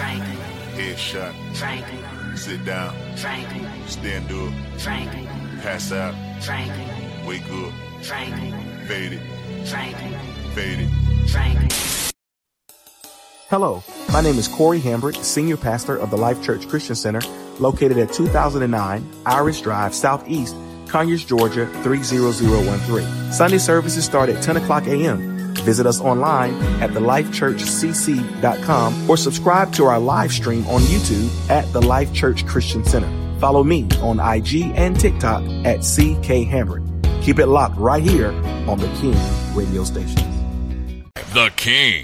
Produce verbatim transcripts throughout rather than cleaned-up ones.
Tranquil. Headshot. Tranquil. Sit down. Tranquil. Stand up. Tranquil. Pass out. Tranquil. Wake up. Tranquil. Fade it. Tranquil. Fade it. Tranquil. Hello, my name is Corey Hambrick, Senior Pastor of the Life Church Christian Center, located at two thousand nine Irish Drive, Southeast, Conyers, Georgia, three zero zero one three. Sunday services start at ten o'clock a.m. Visit us online at the life church c c dot com or subscribe to our live stream on YouTube at the Life Church Christian Center. Follow me on I G and TikTok at C K Hambrick. Keep it locked right here on the King radio station. The King.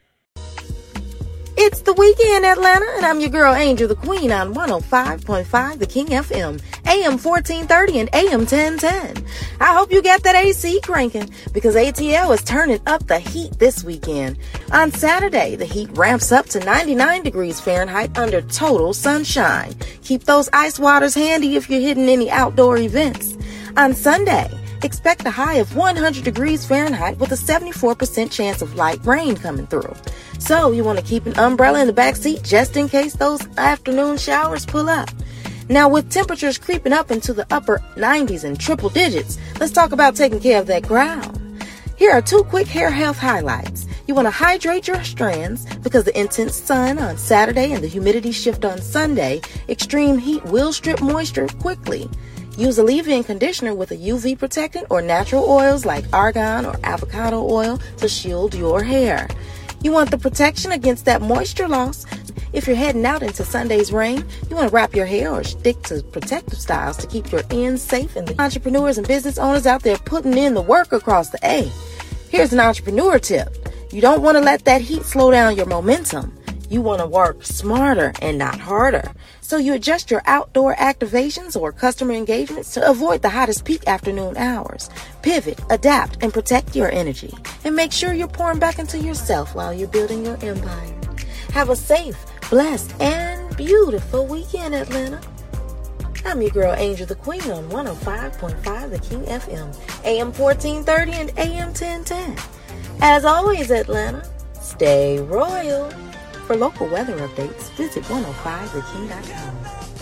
It's the weekend, Atlanta, and I'm your girl, Angel the Queen, on one oh five point five The King F M, A M fourteen thirty and A M ten ten. I hope you got that A C cranking, because A T L is turning up the heat this weekend. On Saturday, the heat ramps up to ninety-nine degrees Fahrenheit under total sunshine. Keep those ice waters handy if you're hitting any outdoor events. On Sunday, expect a high of one hundred degrees Fahrenheit with a seventy-four percent chance of light rain coming through. So you want to keep an umbrella in the back seat just in case those afternoon showers pull up. Now, with temperatures creeping up into the upper nineties and triple digits, let's talk about taking care of that crown. Here are two quick hair health highlights. You want to hydrate your strands because the intense sun on Saturday and the humidity shift on Sunday, extreme heat will strip moisture quickly. Use a leave-in conditioner with a U V protectant or natural oils like argan or avocado oil to shield your hair. You want the protection against that moisture loss. If you're heading out into Sunday's rain, you want to wrap your hair or stick to protective styles to keep your ends safe. And the entrepreneurs and business owners out there putting in the work across the A. Here's an entrepreneur tip. You don't want to let that heat slow down your momentum. You want to work smarter and not harder. So you adjust your outdoor activations or customer engagements to avoid the hottest peak afternoon hours. Pivot, adapt, and protect your energy. And make sure you're pouring back into yourself while you're building your empire. Have a safe, blessed, and beautiful weekend, Atlanta. I'm your girl, Angel the Queen, on one oh five point five The King F M, A M fourteen thirty and A M ten ten. As always, Atlanta, stay royal. For local weather updates, visit one oh five the king dot com.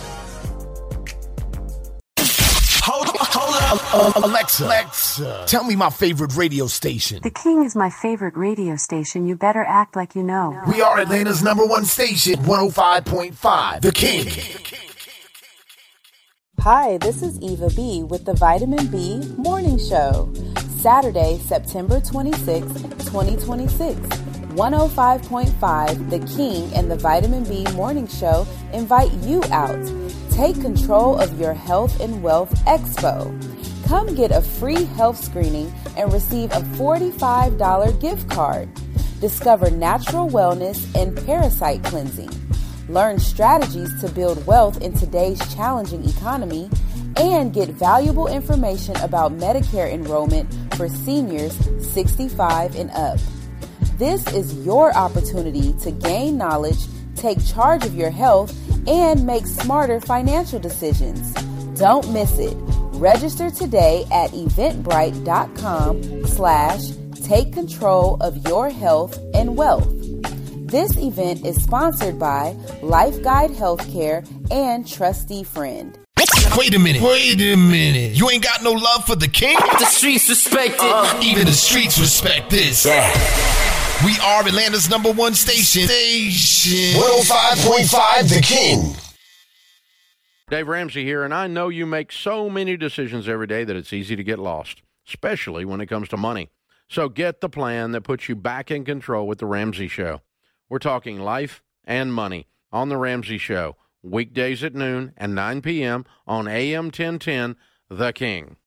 Hold on, hold on. Uh, Alexa, Alexa, tell me my favorite radio station. The King is my favorite radio station. You better act like you know. We are Atlanta's number one station, one oh five point five, The King. Hi, this is Eva B. with the Vitamin B Morning Show. Saturday, September twenty-sixth, twenty twenty-six. one oh five point five The King and the Vitamin B Morning Show invite you out. Take control of your Health and Wealth Expo. Come get a free health screening and receive a forty-five dollars gift card. Discover natural wellness and parasite cleansing. Learn strategies to build wealth in today's challenging economy and get valuable information about Medicare enrollment for seniors sixty-five and up. This is your opportunity to gain knowledge, take charge of your health, and make smarter financial decisions. Don't miss it. Register today at eventbrite.com slash take control of your health and wealth. This event is sponsored by Life Guide Healthcare and Trusty Friend. Wait a minute. Wait a minute. You ain't got no love for the King? The streets respect it. Uh, even the streets respect this. Yeah. We are Atlanta's number one station. Station. one oh five point five The King. Dave Ramsey here, and I know you make so many decisions every day that it's easy to get lost, especially when it comes to money. So get the plan that puts you back in control with The Ramsey Show. We're talking life and money on The Ramsey Show, weekdays at noon and nine p.m. on A M ten ten, The King.